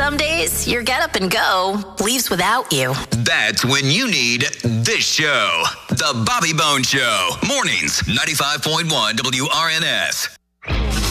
some days, your get up and go leaves without you. That's when you need this show. The Bobby Bones Show. Mornings, 95.1 WRNS.